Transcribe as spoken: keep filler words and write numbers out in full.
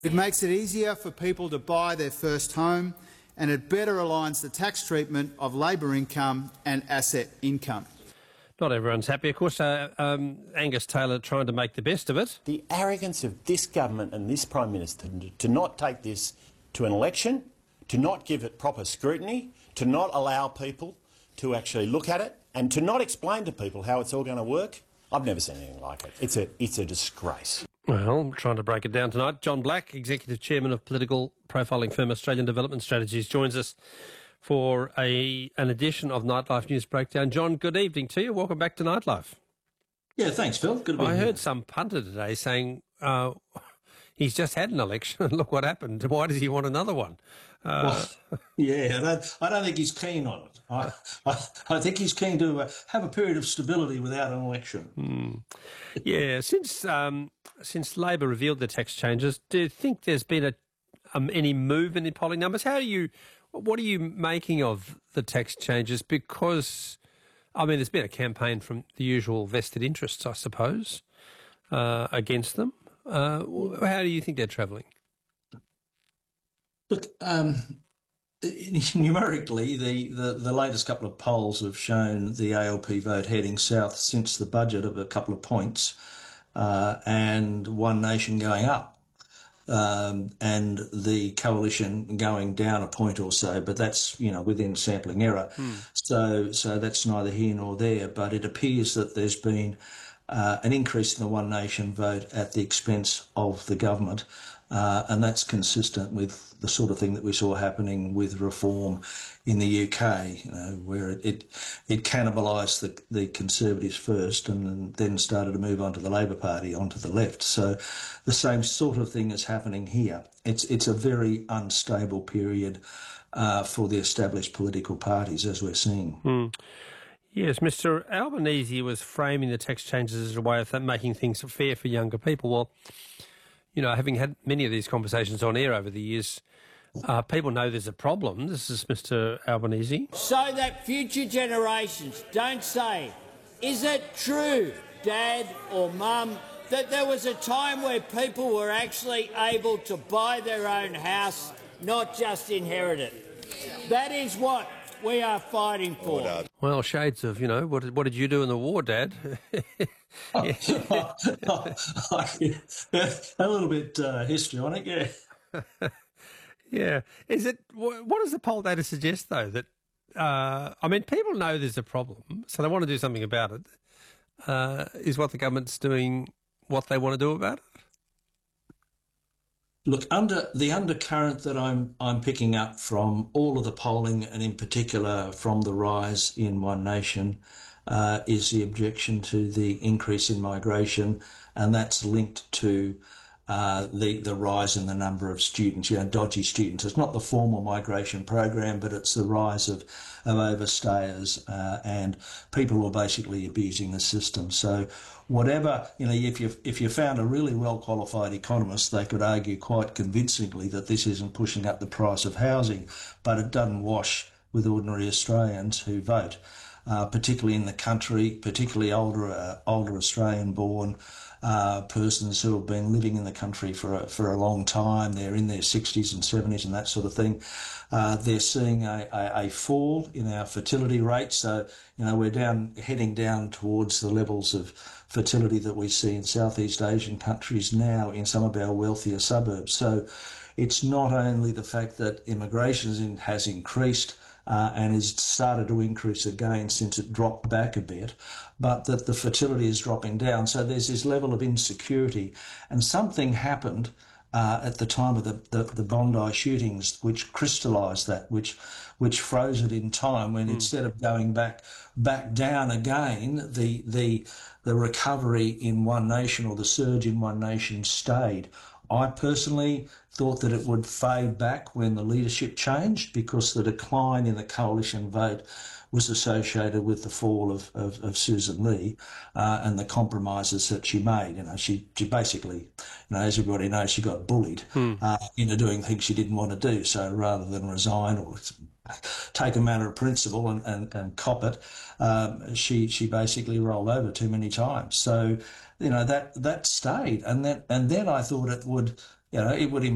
It makes it easier for people to buy their first home, and it better aligns the tax treatment of labour income and asset income. Not everyone's happy, of course. Uh, um, Angus Taylor trying to make the best of it. The arrogance of this government and this Prime Minister to not take this to an election, to not give it proper scrutiny, to not allow people to actually look at it, and to not explain to people how it's all going to work. I've never seen anything like it. It's a, it's a disgrace. Well, trying to break it down tonight. John Black, Executive Chairman of political profiling firm Australian Development Strategies, joins us for a an edition of Nightlife News Breakdown. John, good evening to you. Welcome back to Nightlife. Yeah, thanks, Phil. Good to be I here. heard some punter today saying uh, he's just had an election and look what happened. Why does he want another one? Uh, well, yeah, I don't, I don't think he's keen on it. I, I, I think he's keen to uh, have a period of stability without an election. Hmm. Yeah, since um, since Labor revealed the tax changes, do you think there's been a um, any movement in polling numbers? How are you? What are you making of the tax changes? Because, I mean, there's been a campaign from the usual vested interests, I suppose, uh, against them. Uh, how do you think they're travelling? Look, um, numerically, the, the, the latest couple of polls have shown the A L P vote heading south since the budget of a couple of points, uh, and One Nation going up. Um, and the coalition going down a point or so, but that's, you know, within sampling error. Hmm. So so that's neither here nor there, but it appears that there's been uh, an increase in the One Nation vote at the expense of the government, uh, and that's consistent with the sort of thing that we saw happening with reform in the U K, you know, where it it, it cannibalised the, the Conservatives first and then started to move on to the Labor Party, onto the left. So the same sort of thing is happening here. It's it's a very unstable period uh, for the established political parties, as we're seeing. Hmm. Yes, Mister Albanese was framing the tax changes as a way of making things fair for younger people. Well, you know, having had many of these conversations on air over the years, uh, people know there's a problem. This is Mister Albanese. So that future generations don't say, is it true, Dad or Mum, that there was a time where people were actually able to buy their own house, not just inherit it? That is what we are fighting for. Well, shades of, you know, what, what did you do in the war, Dad? A little bit uh, history on it, yeah. Yeah. Is it? What does the poll data suggest, though? That uh, I mean, people know there's a problem, so they want to do something about it. Uh, is what the government's doing what they want to do about it? Look, under the undercurrent that I'm I'm picking up from all of the polling, and in particular from the rise in One Nation, uh, is the objection to the increase in migration, and that's linked to uh, the the rise in the number of students, you know, dodgy students. It's not the formal migration program, but it's the rise of of overstayers uh, and people who are basically abusing the system. So whatever, you know, if you if you found a really well qualified economist, they could argue quite convincingly that this isn't pushing up the price of housing, but it doesn't wash with ordinary Australians who vote, uh, particularly in the country, particularly older uh, older Australian-born uh, persons who have been living in the country for a, for a long time. They're in their sixties and seventies and that sort of thing. Uh, they're seeing a, a, a fall in our fertility rate. So, you know, we're down heading down towards the levels of fertility that we see in Southeast Asian countries now in some of our wealthier suburbs. So it's not only the fact that immigration has increased uh, and has started to increase again since it dropped back a bit, but that the fertility is dropping down. So there's this level of insecurity, and something happened Uh, at the time of the, the, the Bondi shootings, which crystallised that, which which froze it in time, when mm. instead of going back back down again, the the the recovery in One Nation, or the surge in One Nation, stayed. I personally thought that it would fade back when the leadership changed, because the decline in the coalition vote was associated with the fall of, of, of Susan Lee uh, and the compromises that she made. You know, she, she basically, you know, as everybody knows, she got bullied hmm. uh, into doing things she didn't want to do. So rather than resign or take a matter of principle and, and, and cop it, um, she she basically rolled over too many times. So, you know, that that stayed, and then and then I thought it would, you know, it would